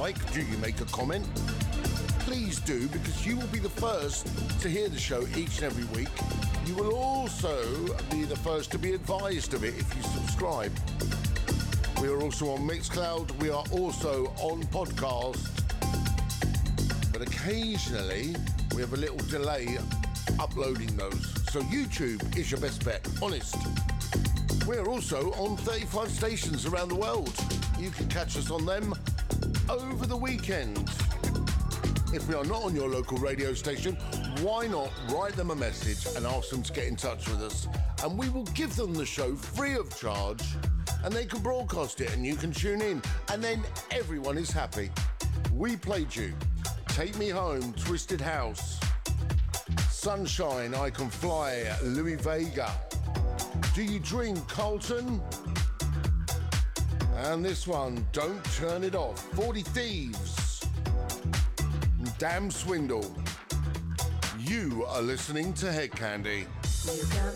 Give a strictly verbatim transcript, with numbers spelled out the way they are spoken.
like? Do you make a comment? Please do, because you will be the first to hear the show each and every week. You will also be the first to be advised of it if you subscribe. We are also on Mixcloud. We are also on podcast. But occasionally, we have a little delay uploading those. So YouTube is your best bet, honest. We're also on thirty-five stations around the world. You can catch us on them over the weekend. If we are not on your local radio station, why not write them a message and ask them to get in touch with us? And we will give them the show free of charge, and they can broadcast it and you can tune in, and then everyone is happy. We played you Take Me Home, Twisted House, Sunshine, I Can Fly, Louis Vega, Do You Drink, Carlton, and this one, Don't Turn It Off, forty Thieves, Damn Swindle. You are listening to Head Candy. You got